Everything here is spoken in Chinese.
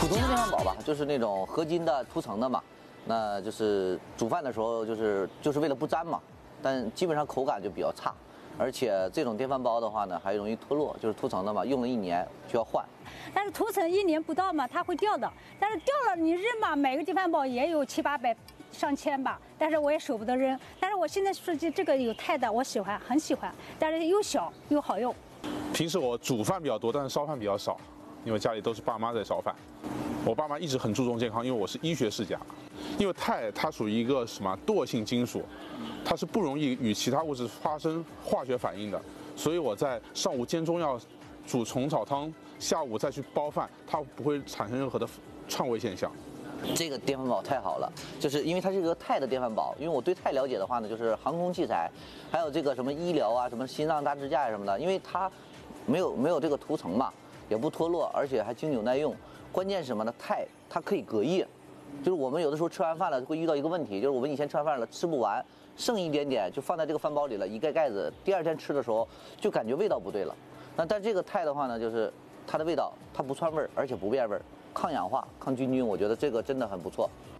通的电饭煲吧，就是那种合金的涂层的嘛，那就是煮饭的时候就是为了不粘嘛，但基本上口感就比较差，而且这种电饭煲的话呢还容易脱落，就是涂层的嘛，用了1年就要换。 但是涂层1年不到嘛，它会掉的。但是掉了你扔嘛，每个电饭煲也有7、8百、上千吧，但是我也舍不得扔。但是我现在说这个有钛的，我喜欢，很喜欢，但是又小又好用。 平时我煮饭比较多，但是烧饭比较少，因为家里都是爸妈在烧饭。我爸妈一直很注重健康，因为我是医学世家。因为钛它属于一个什么惰性金属，它是不容易与其他物质发生化学反应的，所以我在上午煎中药、煮虫草汤，下午再去煲饭，它不会产生任何的串味现象。 这个电饭煲太好了，就是因为它是一个钛的电饭煲。因为我对钛了解的话呢，就是航空器材，还有这个什么医疗啊，什么心脏搭支架什么的，因为它没有这个涂层嘛，也不脱落，而且还经久耐用。关键是什么呢？钛它可以隔夜，就是我们有的时候吃完饭了会遇到一个问题，就是我们以前吃完饭了吃不完，剩一点点就放在这个饭煲里了，一盖盖子，第2天吃的时候就感觉味道不对了。但这个钛的话呢，就是它的味道它不串味儿，而且不变味儿，抗氧化、抗菌，我觉得这个真的很不错。